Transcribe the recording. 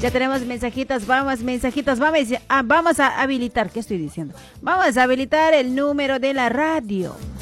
Ya tenemos mensajitos, vamos a habilitar, ¿qué estoy diciendo? Vamos a habilitar el número de la radio.